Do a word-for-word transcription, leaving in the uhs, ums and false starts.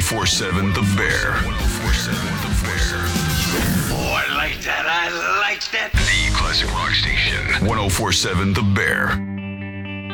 four seven The Bear. one oh four seven The Bear. Oh, I like that. I like that. The classic rock station. one oh four seven The Bear.